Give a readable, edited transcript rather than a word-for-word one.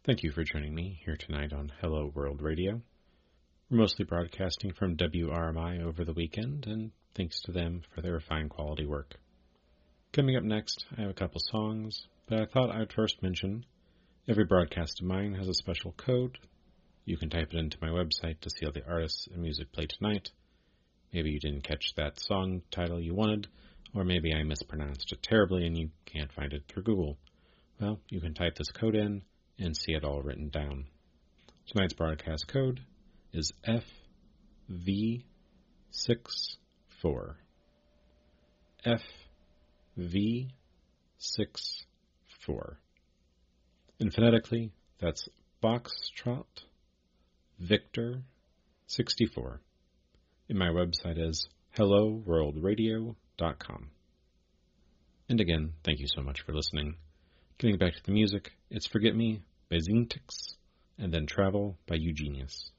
Thank you for joining me here tonight on Hello World Radio. We're mostly broadcasting from WRMI over the weekend, and thanks to them for their fine quality work. Coming up next, I have a couple songs, but I thought I would first mention every broadcast of mine has a special code. You can type it into my website to see all the artists and music played tonight. Maybe you didn't catch that song title you wanted, or maybe I mispronounced it terribly and you can't find it through Google. Well, you can type this code in and see it all written down. Tonight's broadcast code is FV64. FV64. And phonetically, that's Foxtrot Victor 64. And my website is helloworldradio.com. And again, thank you so much for listening. Getting back to the music, it's Forget Me by Zinetix, and then Travel by Eugenius.